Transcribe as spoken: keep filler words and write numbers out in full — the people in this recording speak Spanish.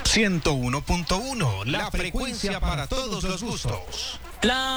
ciento uno punto uno, la frecuencia para todos los gustos. La